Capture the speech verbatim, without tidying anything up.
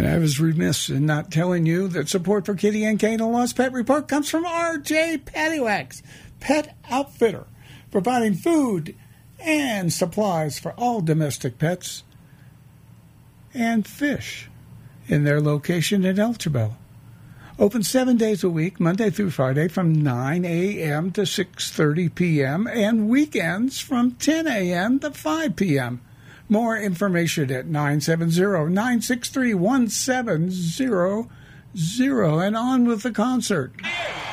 And I was remiss in not telling you that support for Kitty and Kane, a Lost Pet Report, comes from R J Pattywax, Pet Outfitter, providing food and supplies for all domestic pets and fish in their location in Elchville. Open seven days a week, Monday through Friday, from nine a.m. to six thirty p.m. and weekends from ten a.m. to five p.m. More information at nine seven zero, nine six three, one seven zero zero. And on with the concert.